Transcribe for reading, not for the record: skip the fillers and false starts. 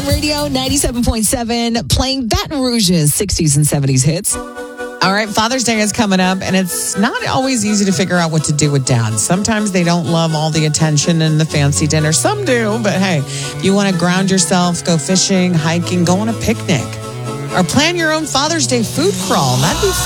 Farm Radio 97.7, playing Baton Rouge's 60s and 70s hits. All right, Father's Day is coming up, and it's not always easy to figure out what to do with dads. Sometimes they don't love all the attention and the fancy dinner. Some do, but hey, if you want to ground yourself, go fishing, hiking, go on a picnic, or plan your own Father's Day food crawl, that'd be